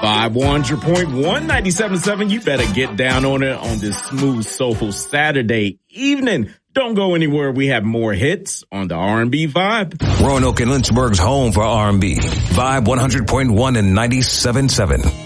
Vibe 100.1, 97.7. You better get down on it on this smooth, soulful Saturday evening. Don't go anywhere. We have more hits on the R&B Vibe. Roanoke and Lynchburg's home for R&B. Vibe 100.1 and 97.7.